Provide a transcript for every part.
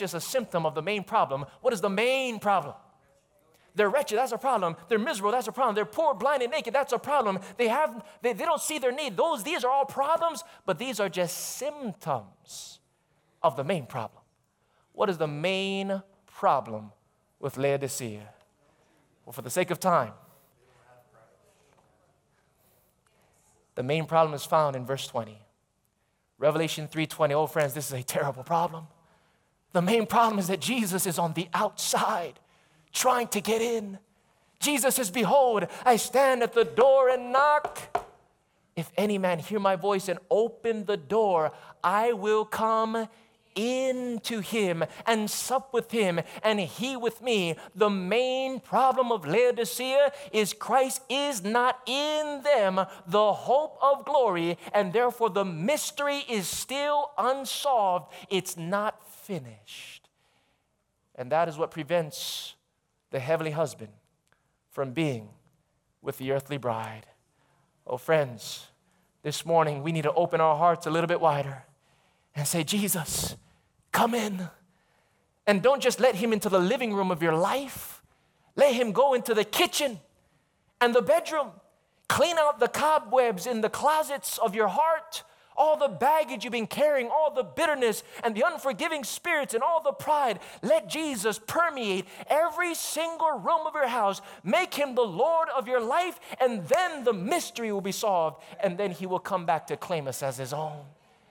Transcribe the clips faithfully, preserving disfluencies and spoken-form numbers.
just a symptom of the main problem. What is the main problem? They're wretched, that's a problem. They're miserable, that's a problem. They're poor, blind, and naked, that's a problem. They have, they, they don't see their need. Those, these are all problems, but these are just symptoms of the main problem. What is the main problem with Laodicea? Well, for the sake of time, the main problem is found in verse twenty. Revelation three twenty. Oh, friends, this is a terrible problem. The main problem is that Jesus is on the outside, trying to get in. Jesus says, behold, I stand at the door and knock. If any man hear my voice and open the door, I will come into him and sup with him and he with me. The main problem of Laodicea is Christ is not in them, the hope of glory, and therefore the mystery is still unsolved. It's not finished. And that is what prevents the heavenly husband from being with the earthly bride. Oh, friends, this morning we need to open our hearts a little bit wider and say, Jesus, come in. And don't just let him into the living room of your life. Let him go into the kitchen and the bedroom. Clean out the cobwebs in the closets of your heart. All the baggage you've been carrying, all the bitterness and the unforgiving spirits and all the pride. Let Jesus permeate every single room of your house. Make him the Lord of your life, and then the mystery will be solved, and then he will come back to claim us as his own.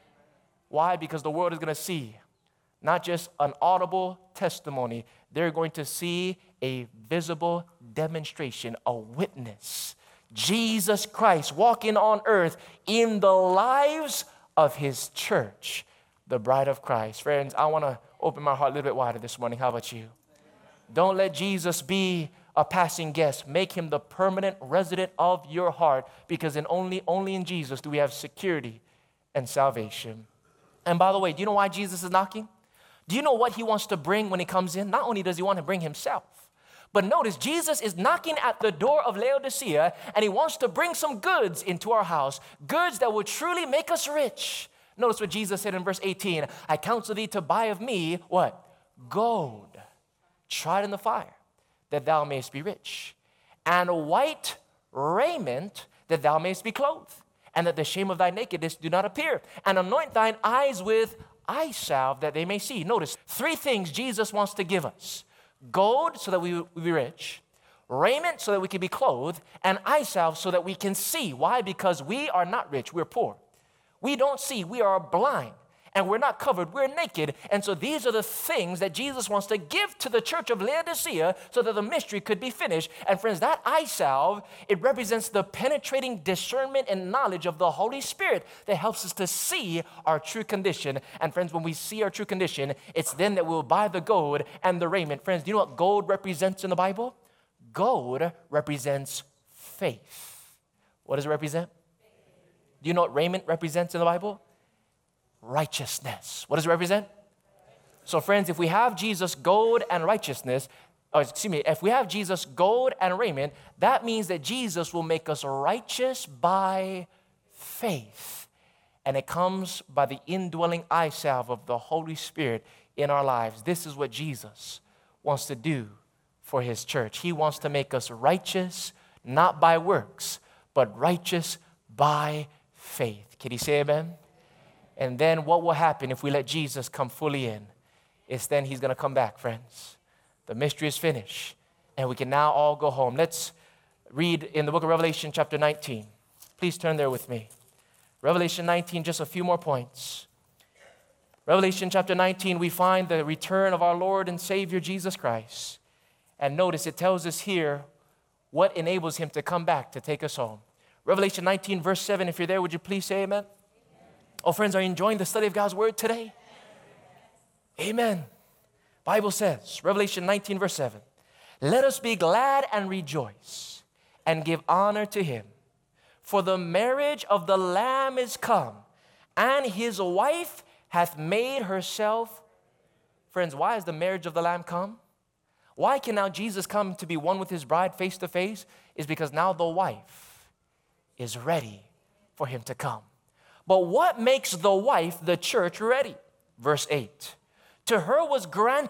Why? Because the world is going to see not just an audible testimony. They're going to see a visible demonstration, a witness. Jesus Christ walking on earth in the lives of his church, the bride of Christ. Friends, I want to open my heart a little bit wider this morning. How about you? Don't let Jesus be a passing guest. Make him the permanent resident of your heart, because in only, only in Jesus do we have security and salvation. And by the way, do you know why Jesus is knocking? Do you know what he wants to bring when he comes in? Not only does he want to bring himself, but notice Jesus is knocking at the door of Laodicea, and he wants to bring some goods into our house, goods that will truly make us rich. Notice what Jesus said in verse eighteen, I counsel thee to buy of me, what? Gold, tried in the fire, that thou mayest be rich, and white raiment, that thou mayest be clothed, and that the shame of thy nakedness do not appear, and anoint thine eyes with eye salve, that they may see. Notice, three things Jesus wants to give us. Gold, so that we will be rich. Raiment, so that we can be clothed. And eye salve, so that we can see. Why? Because we are not rich. We're poor. We don't see. We are blind. And we're not covered. We're naked. And so these are the things that Jesus wants to give to the church of Laodicea so that the mystery could be finished. And friends, that eye salve, it represents the penetrating discernment and knowledge of the Holy Spirit that helps us to see our true condition. And friends, when we see our true condition, it's then that we'll buy the gold and the raiment. Friends, do you know what gold represents in the Bible? Gold represents faith. What does it represent? Do you know what raiment represents in the Bible? Righteousness. What does it represent? So friends, if we have Jesus gold and righteousness, or excuse me, if we have Jesus gold and raiment, that means that Jesus will make us righteous by faith. And it comes by the indwelling eye salve of the Holy Spirit in our lives. This is what Jesus wants to do for his church. He wants to make us righteous, not by works, but righteous by faith. Can you say amen? And then what will happen if we let Jesus come fully in? It's then he's going to come back, friends. The mystery is finished, and we can now all go home. Let's read in the book of Revelation chapter nineteen. Please turn there with me. Revelation nineteen, just a few more points. Revelation chapter nineteen, we find the return of our Lord and Savior Jesus Christ. And notice it tells us here what enables him to come back to take us home. Revelation nineteen, verse seven, if you're there, would you please say amen? Oh, friends, are you enjoying the study of God's word today? Amen. Bible says, Revelation nineteen, verse seven, let us be glad and rejoice and give honor to him. For the marriage of the Lamb is come, and his wife hath made herself. Friends, why has the marriage of the Lamb come? Why can now Jesus come to be one with his bride face to face? Is because now the wife is ready for him to come. But what makes the wife, the church, ready? Verse eight, To her was granted